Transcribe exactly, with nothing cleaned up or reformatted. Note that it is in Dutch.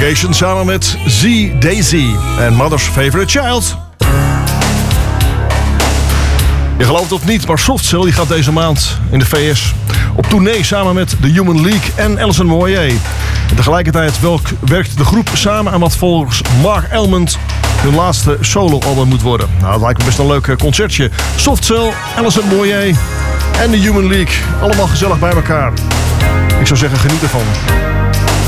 Californication samen met Z Daisy en Mother's Favorite Child. Je gelooft het of niet, maar Soft Cell die gaat deze maand in de V S op tournee samen met The Human League en Alison Moyet. En tegelijkertijd welk, werkt de groep samen aan wat volgens Mark Almond hun laatste solo-album moet worden. Nou, dat lijkt me best een leuk concertje. Soft Cell, Alison Moyet en The Human League. Allemaal gezellig bij elkaar. Ik zou zeggen, geniet ervan.